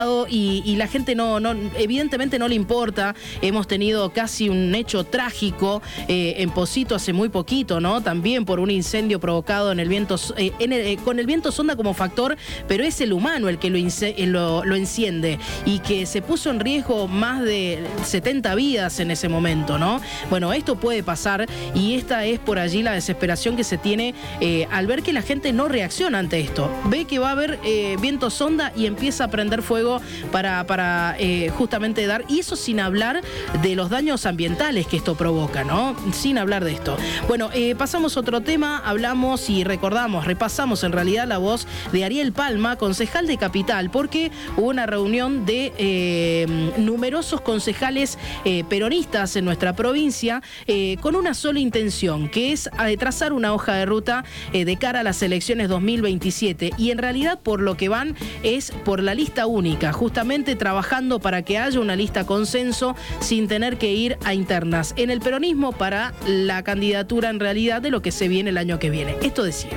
y la gente evidentemente no le importa. Hemos tenido casi un hecho trágico en Pocito hace muy poquito, ¿no? También por un incendio provocado en el viento, con el viento sonda como factor, pero es el humano el que lo enciende y que se puso en riesgo más de 70 vidas en ese momento, ¿no? Bueno, esto puede pasar y esta es por allí la desesperación que se tiene al ver que la gente no reacciona ante esto. Ve que va a haber viento sonda y empieza a prender fuego para justamente dar, y eso sin hablar de los daños ambientales que esto provoca, ¿no? Sin hablar de esto. Bueno, pasamos a otro tema, hablamos y repasamos en realidad la voz de Ariel Palma, concejal de Capital, porque hubo una reunión de numerosos concejales peronistas en nuestra provincia con una sola intención, que es trazar una hoja de ruta de cara a las elecciones 2027, y en realidad por lo que van es por la lista única, justamente trabajando para que haya una lista consenso sin tener que ir a internas en el peronismo para la candidatura en realidad de lo que se viene el año que viene. Esto decía.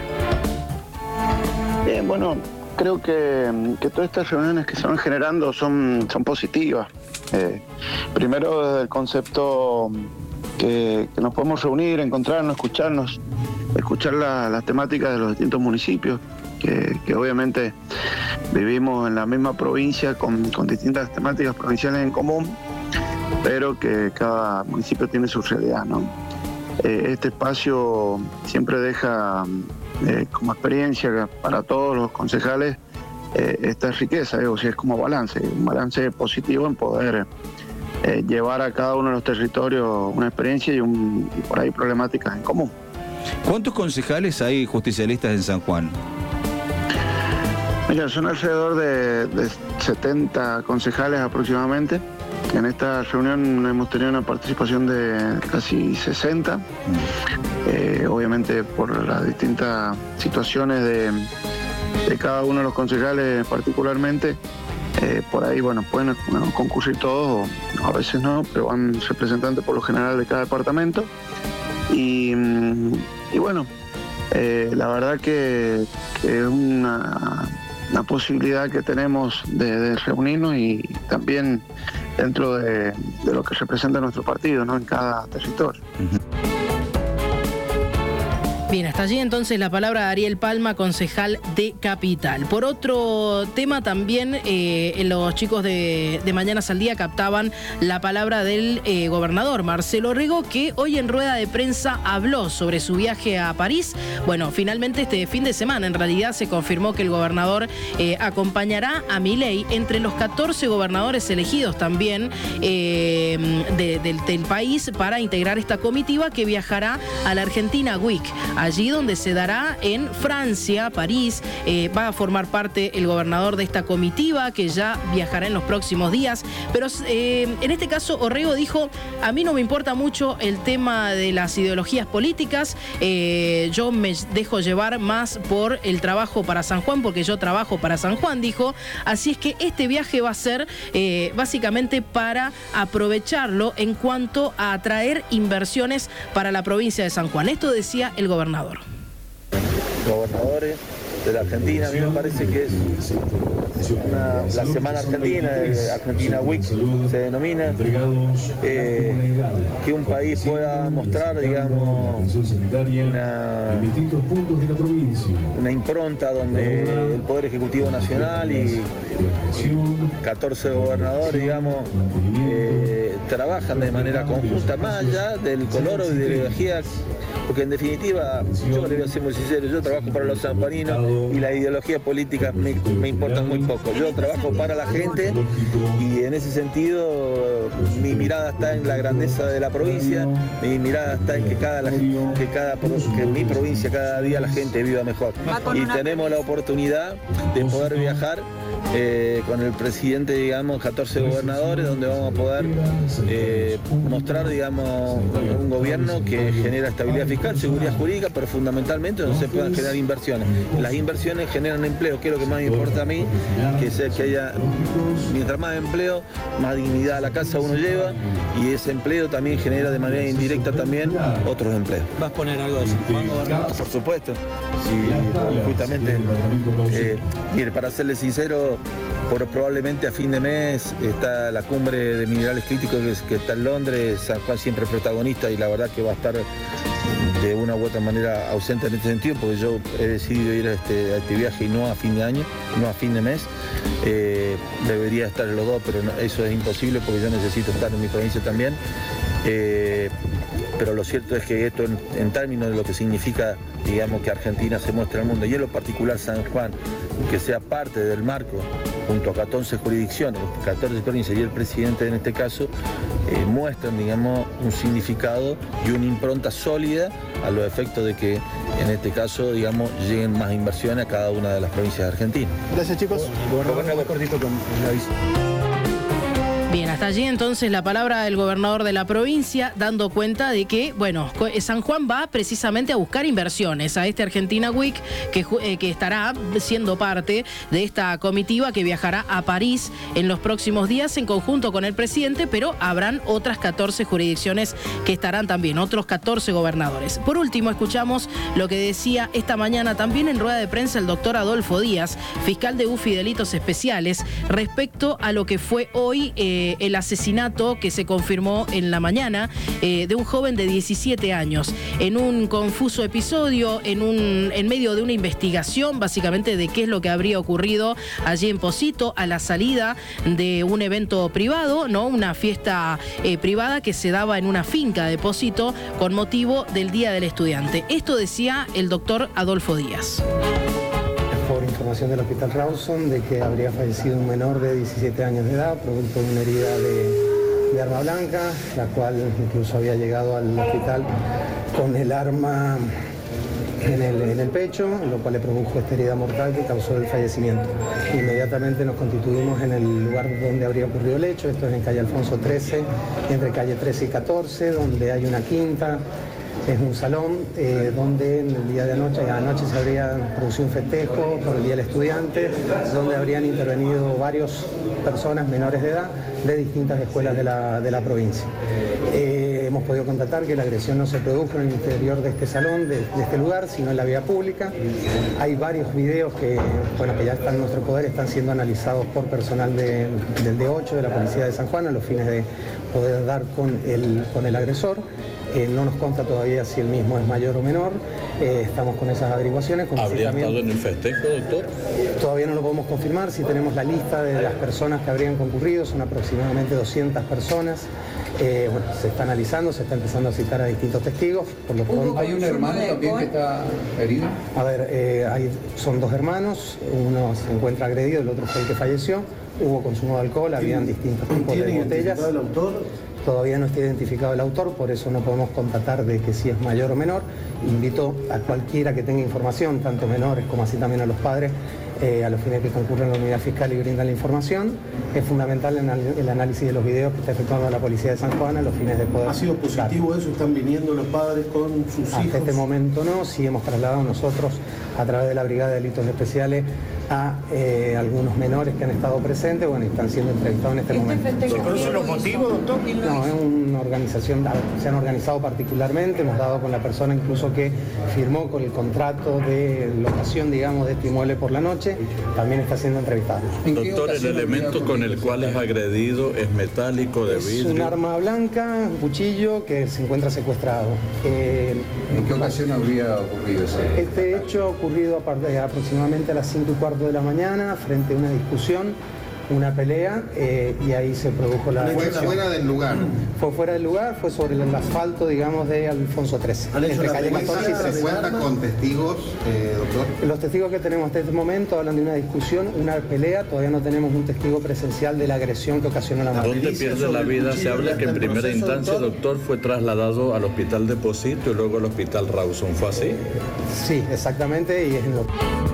Bueno, creo que todas estas reuniones que se van generando son positivas. Primero desde el concepto que nos podemos reunir, encontrarnos, escuchar las temáticas de los distintos municipios, que obviamente vivimos en la misma provincia con distintas temáticas provinciales en común, pero que cada municipio tiene su realidad, ¿no? Este espacio siempre deja como experiencia para todos los concejales esta riqueza, o sea, es como un balance positivo en poder llevar a cada uno de los territorios una experiencia y por ahí problemáticas en común. ¿Cuántos concejales hay justicialistas en San Juan? Mira, son alrededor de 70 concejales aproximadamente. En esta reunión hemos tenido una participación de casi 60. Obviamente por las distintas situaciones de cada uno de los concejales particularmente, por ahí pueden concurrir todos, o a veces no, pero van representantes por lo general de cada departamento. Y bueno, la verdad que es una posibilidad que tenemos de reunirnos y también dentro de lo que representa nuestro partido, ¿no? En cada territorio. Bien, hasta allí entonces la palabra de Ariel Palma, concejal de Capital. Por otro tema también, los chicos de Mañanas al Día captaban la palabra del gobernador Marcelo Rego, que hoy en rueda de prensa habló sobre su viaje a París. Bueno, finalmente este fin de semana en realidad se confirmó que el gobernador acompañará a Milei entre los 14 gobernadores elegidos también del país para integrar esta comitiva que viajará a la Argentina Week. Allí donde se dará en Francia, París, va a formar parte el gobernador de esta comitiva que ya viajará en los próximos días. Pero en este caso Orrego dijo, a mí no me importa mucho el tema de las ideologías políticas, yo me dejo llevar más por el trabajo para San Juan, porque yo trabajo para San Juan, dijo. Así es que este viaje va a ser básicamente para aprovecharlo en cuanto a atraer inversiones para la provincia de San Juan. Esto decía el gobernador. Gobernadores de la Argentina, a mí me parece que es la Semana Argentina, Argentina Week se denomina, que un país pueda mostrar, digamos, una impronta donde el Poder Ejecutivo Nacional y 14 gobernadores, digamos, trabajan de manera conjunta, más allá del color o ideología, porque en definitiva, yo le voy a ser muy sincero, yo trabajo para los sanjuaninos y la ideología política me importa muy poco. Yo trabajo para la gente y en ese sentido mi mirada está en la grandeza de la provincia, mi mirada está en que en mi provincia cada día la gente viva mejor. Y tenemos la oportunidad de poder viajar con el presidente, digamos, 14 gobernadores, donde vamos a poder mostrar, digamos, un gobierno que genera estabilidad fiscal, seguridad jurídica, pero fundamentalmente donde se puedan generar inversiones. Las inversiones generan empleo, que es lo que más me importa a mí, que haya, mientras más empleo, más dignidad a la casa uno lleva, y ese empleo también genera de manera indirecta también otros empleos. ¿Vas a poner algo de San Juan, gobernador? Por supuesto, sí, justamente, mire, para serle sincero, probablemente a fin de mes está la cumbre de minerales críticos que está en Londres, San Juan siempre protagonista y la verdad que va a estar de una u otra manera ausente en este sentido, porque yo he decidido ir a este viaje y no a fin de año, no a fin de mes. Debería estar en los dos, pero no, eso es imposible porque yo necesito estar en mi provincia también. Pero lo cierto es que esto en términos de lo que significa, digamos, que Argentina se muestra al mundo, y en lo particular San Juan, que sea parte del marco, junto a 14 jurisdicciones, 14 provincias y el presidente en este caso, muestran, digamos, un significado y una impronta sólida a los efectos de que, en este caso, digamos, lleguen más inversiones a cada una de las provincias de Argentina. Gracias, chicos. Gobernador, cortito con el aviso. Bien, hasta allí entonces la palabra del gobernador de la provincia, dando cuenta de que, bueno, San Juan va precisamente a buscar inversiones a este Argentina Week, que estará siendo parte de esta comitiva que viajará a París en los próximos días en conjunto con el presidente, pero habrán otras 14 jurisdicciones que estarán también, otros 14 gobernadores. Por último, escuchamos lo que decía esta mañana también en rueda de prensa el doctor Adolfo Díaz, fiscal de UFI Delitos Especiales, respecto a lo que fue hoy el asesinato que se confirmó en la mañana de un joven de 17 años. En un confuso episodio, en medio de una investigación básicamente de qué es lo que habría ocurrido allí en Pocito a la salida de un evento privado, ¿no? Una fiesta privada que se daba en una finca de Pocito con motivo del Día del Estudiante. Esto decía el doctor Adolfo Díaz. Por información del Hospital Rawson de que habría fallecido un menor de 17 años de edad producto de una herida de arma blanca, la cual incluso había llegado al hospital con el arma en el pecho, lo cual le produjo esta herida mortal que causó el fallecimiento. Inmediatamente nos constituimos en el lugar donde habría ocurrido el hecho. Esto es en calle Alfonso 13, entre calle 13 y 14, donde hay una quinta. Es un salón donde en el día de anoche se habría producido un festejo por el Día del Estudiante, donde habrían intervenido varias personas menores de edad de distintas escuelas de la provincia. Hemos podido constatar que la agresión no se produjo en el interior de este salón, de este lugar, sino en la vía pública. Hay varios videos que ya están en nuestro poder, están siendo analizados por personal del D8 de la Policía de San Juan a los fines de poder dar con el agresor. No nos consta todavía si el mismo es mayor o menor. Estamos con esas averiguaciones. ¿Habría estado en el festejo, doctor? Todavía no lo podemos confirmar. Si tenemos la lista de las personas que habrían concurrido, son aproximadamente 200 personas. Se está analizando, se está empezando a citar a distintos testigos. Por lo pronto, ¿hay un hermano también que está herido? A ver, son dos hermanos. Uno se encuentra agredido, el otro fue el que falleció. Hubo consumo de alcohol, habían distintos tipos de botellas. ¿El autor? Todavía no está identificado el autor, por eso no podemos constatar de que si es mayor o menor. Invito a cualquiera que tenga información, tanto menores como así también a los padres, a los fines que concurren a la unidad fiscal y brindan la información. Es fundamental el análisis de los videos que está efectuando la Policía de San Juan a los fines de poder... ¿Ha sido positivo eso? ¿Están viniendo los padres con sus hijos? Hasta este momento no, sí hemos trasladado nosotros a través de la Brigada de Delitos Especiales a algunos menores que han estado presentes, y están siendo entrevistados en este momento. ¿Se conocen los motivos, doctor? No, es una organización, se han organizado particularmente, hemos dado con la persona incluso que firmó con el contrato de locación, digamos, de este inmueble por la noche, también está siendo entrevistado. Doctor, el elemento con el cual es agredido es metálico, de vidrio. Es un arma blanca, un cuchillo que se encuentra secuestrado. ¿En qué ocasión habría ocurrido eso? Este hecho ha ocurrido aproximadamente a las 5:15 de la mañana, frente a una discusión, una pelea, y ahí se produjo la... ¿Fue fuera del lugar? Fue fuera del lugar, fue sobre el asfalto, digamos, de Alfonso 13. Entre calle 14 y 13. ¿Se cuenta con testigos, doctor? Los testigos que tenemos hasta este momento hablan de una discusión, una pelea. Todavía no tenemos un testigo presencial de la agresión que ocasionó la muerte. ¿Dónde pierde la vida? Se habla que en primera instancia, doctor, fue trasladado al hospital de Pocito y luego al hospital Rawson. ¿Fue así? Sí, exactamente, y es en lo...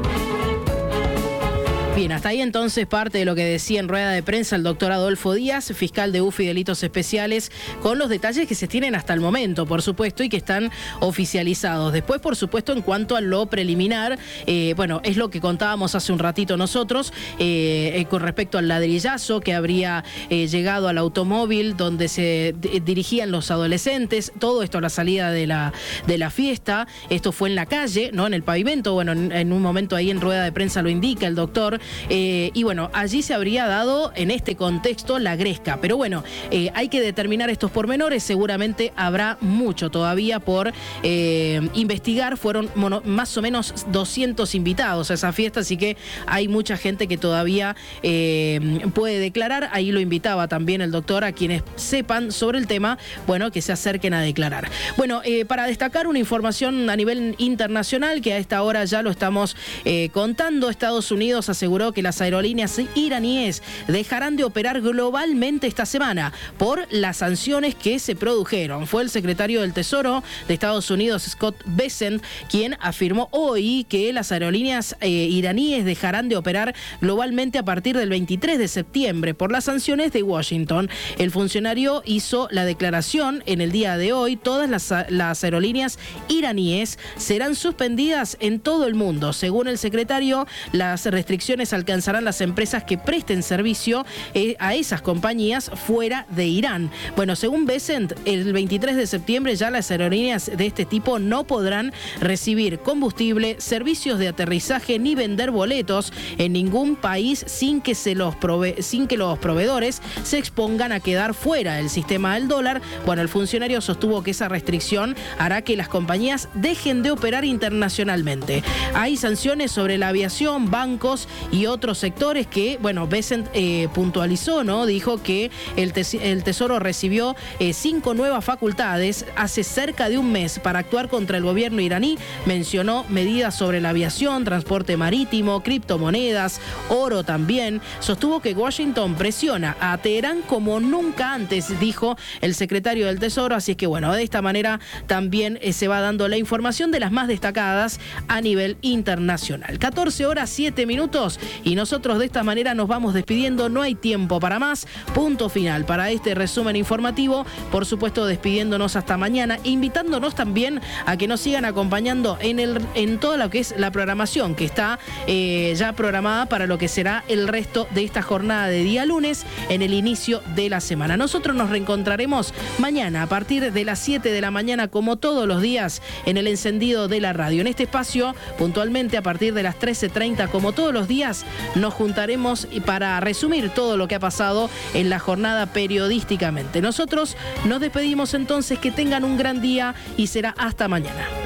Bien, hasta ahí entonces parte de lo que decía en rueda de prensa el doctor Adolfo Díaz, fiscal de UFI Delitos Especiales, con los detalles que se tienen hasta el momento, por supuesto, y que están oficializados. Después, por supuesto, en cuanto a lo preliminar, es lo que contábamos hace un ratito nosotros, con respecto al ladrillazo que habría llegado al automóvil donde se dirigían los adolescentes, todo esto a la salida de la fiesta. Esto fue en la calle, no en el pavimento. En un momento ahí en rueda de prensa lo indica el doctor. y bueno, allí se habría dado en este contexto la gresca. Pero bueno, hay que determinar estos pormenores, seguramente habrá mucho todavía por investigar. Fueron más o menos 200 invitados a esa fiesta, así que hay mucha gente que todavía puede declarar. Ahí lo invitaba también el doctor a quienes sepan sobre el tema, bueno, que se acerquen a declarar. Bueno, para destacar una información a nivel internacional que a esta hora ya lo estamos contando, Estados Unidos aseguró que las aerolíneas iraníes dejarán de operar globalmente esta semana por las sanciones que se produjeron. Fue el secretario del Tesoro de Estados Unidos, Scott Bessent, quien afirmó hoy que las aerolíneas iraníes dejarán de operar globalmente a partir del 23 de septiembre por las sanciones de Washington. El funcionario hizo la declaración en el día de hoy. Todas las aerolíneas iraníes serán suspendidas en todo el mundo. Según el secretario, las restricciones alcanzarán las empresas que presten servicio a esas compañías fuera de Irán. Bueno, según Bessent, el 23 de septiembre ya las aerolíneas de este tipo no podrán recibir combustible, servicios de aterrizaje ni vender boletos en ningún país sin que los proveedores se expongan a quedar fuera del sistema del dólar. Bueno, el funcionario sostuvo que esa restricción hará que las compañías dejen de operar internacionalmente. Hay sanciones sobre la aviación, bancos y otros sectores que, bueno, Bessent puntualizó, ¿no? Dijo que el Tesoro recibió 5 nuevas facultades hace cerca de un mes para actuar contra el gobierno iraní. Mencionó medidas sobre la aviación, transporte marítimo, criptomonedas, oro también. Sostuvo que Washington presiona a Teherán como nunca antes, dijo el secretario del Tesoro. Así es que bueno, de esta manera también se va dando la información de las más destacadas a nivel internacional. 14:07 y nosotros de esta manera nos vamos despidiendo. No hay tiempo para más. Punto final para este resumen informativo. Por supuesto, despidiéndonos hasta mañana, invitándonos también a que nos sigan acompañando en toda lo que es la programación que está ya programada para lo que será el resto de esta jornada de día lunes en el inicio de la semana. Nosotros nos reencontraremos mañana a partir de las 7 de la mañana, como todos los días, en el encendido de la radio. En este espacio, puntualmente a partir de las 13:30, como todos los días, nos juntaremos para resumir todo lo que ha pasado en la jornada periodísticamente. Nosotros nos despedimos entonces, que tengan un gran día y será hasta mañana.